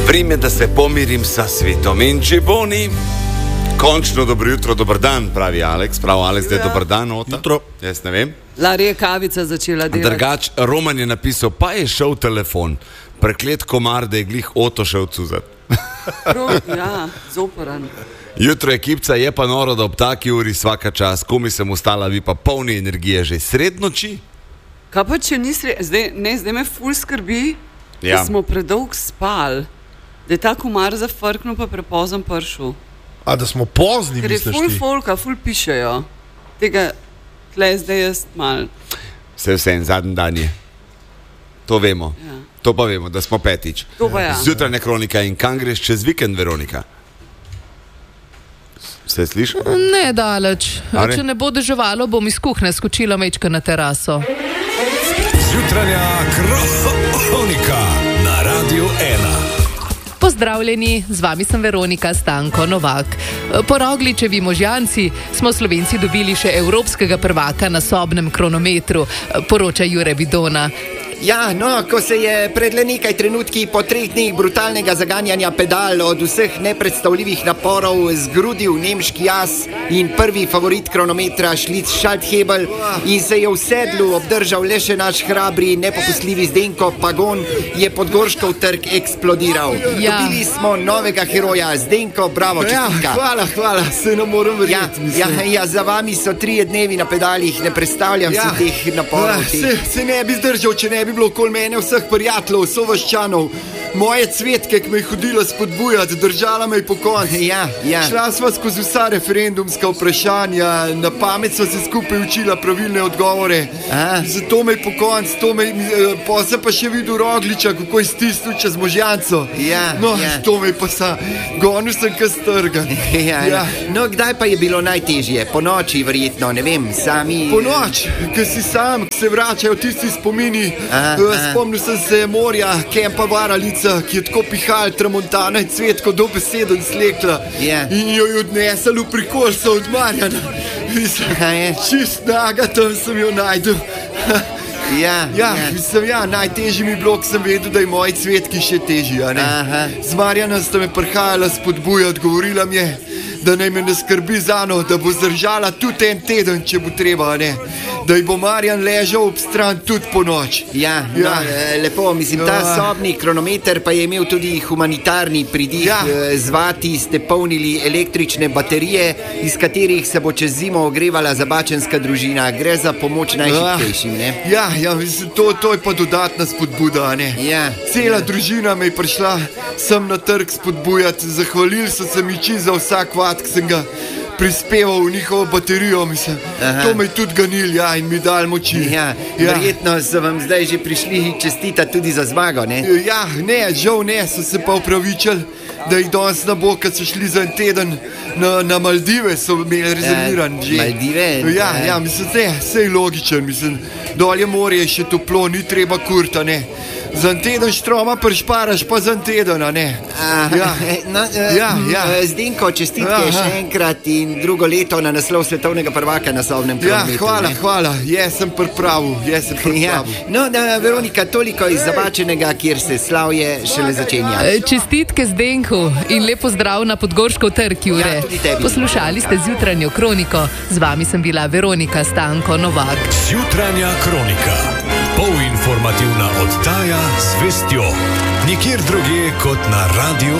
Vreme, da se pomirim sa svetom in džiboni. Končno dobro jutro, dober dan, pravi Aleks. Prav, Aleks, da je dober dan, Ota. Jutro. Jaz ne vem. Lari je kavica začela delati. Drugač, Roman je napisal, pa je šel telefon. Preklet komar, da je glih Oto šel cuzat. Ja, zoporan. Jutro ekipca je pa noro, da ob taki uri svaka čas, komi sem ustala, vi pa polni energije že sred noči. Kaj pa, če ni zdaj me ful skrbi, da smo predolg spali, da je ta komar zafrknil pa prepozem pršel. A da smo pozni, ker je misliš ful ti? folka, ful pišejo. Tega tle zdaj jaz mal. Vse en zadnji dan je. To vemo. Ja. To pa vemo, da smo petič. To pa ja. Zjutranja kronika in kam greš čez vikend, Veronika? Se sliši? Ne daleč. Če ne bo deževalo, bom iz kuhne skočila mečka na teraso. Zjutranja kronika na Radiu 1. Pozdravljeni, z vami sem Veronika Stanko Novak. Po Rogličevi Možjanci smo Slovenci dobili še evropskega prvaka na sobnem kronometru, poroča Jure Bidona. Ja, no, ko se je pred le nekaj trenutki po 3 dneh brutalnega zaganjanja pedal od vseh nepredstavljivih naporov zgrudil nemški as in prvi favorit kronometra Šlic Schalthebel in se je v sedlu obdržal le še naš hrabri, nepopustljivi Zdenko Pagon, je Podgorškov trg eksplodiral. Ja. Dobili smo novega heroja, Zdenko, bravo, čestitka. Hvala, se ne morem verjeti. Ja, za vami so 3 dnevi na pedalih, ne predstavljam si teh naporov. Se ne bi zdržal, če ne bi bilo okoli mene vseh prijateljev, sovaščanov, moje cvetke, ki me je hodila spodbujati, držala me je po konci. Ja. Šla sva skozi vsa referendumska vprašanja, na pamet sva se skupaj učila pravilne odgovore. Zato me je po konci, pa se pa še videl Rogliča, kako je stisnil čez Možjanco. To me je pa gonil sem kaj strgan. No, kdaj pa je bilo najtežje? Po noči verjetno, ne vem, sami... Po noč, ko si sam, ko se vračajo tisti spomini. Spomnil sem se morja, kempa Varalica, ki je tako pihal, tramontana in cvetko dobesedno slekla. In jo je odnesel v prikolsa od Marjana. Čist naga, tam sem jo najdel. Najtežji mi bilo, ko sem vedel, da je moji cvetki še težji. Z Marjana sta me prihajala spodbujati, govorila mi je, da naj me ne skrbi zano, da bo zdržala tudi en teden, če bo treba, da ji bo Marjan ležal ob stran tudi po noč. Lepo, mislim, ta sobni kronometer pa je imel tudi humanitarni pridih. Z vati ste polnili električne baterije, iz katerih se bo čez zimo ogrevala zabačenska družina. Gre za pomoč najšibkejšim, ne? Mislim, to je pa dodatna spodbuda, ne? Cela družina me je prišla sem na trg spodbujati, zahvalili so se mi za vsak vat, ki sem ga prispeval v njihovo baterijo, mislim. To me je tudi ganil, in mi dal moči. Verjetno so vam zdaj že prišli čestitati tudi za zmago, ne? Žal ne, so se pa upravičili, da jih danes ne bo, kad so šli za en teden na Maldive, so imeli rezerviran že. Maldive? Mislim, sej logičen, mislim, dol je morje še toplo, ni treba kurta, ne. Za en teden štroma prešparaš, pa za en teden, ne. Zdenko, čestitke še enkrat in drugo leto na naslov svetovnega prvaka na sobnem kronometru. Hvala, jaz sem pripravil. Veronika, toliko iz Zabačenega, kjer se slavje šele začenja. Čestitke Zdenku in lepo zdrav na Podgorškov trg, Jure. Poslušali ste Zjutranjo kroniko, z vami sem bila Veronika Stanko Novak. Zjutranja kronika, polinformativna oddaja z vestjo, nikjer drugje kot na Radiu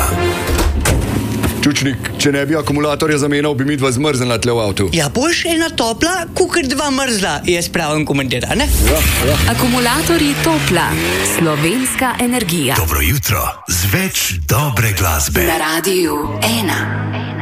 1. Čučnik, če ne bi akumulatorja zamenjal, bi mi dva zmrznila tle v avtu. Ja, boš ena topla, kukar dva mrzla, jaz pravim komentar, ne? Akumulatorji Topla, slovenska energija. Dobro jutro z več dobre glasbe. Na Radiu 1.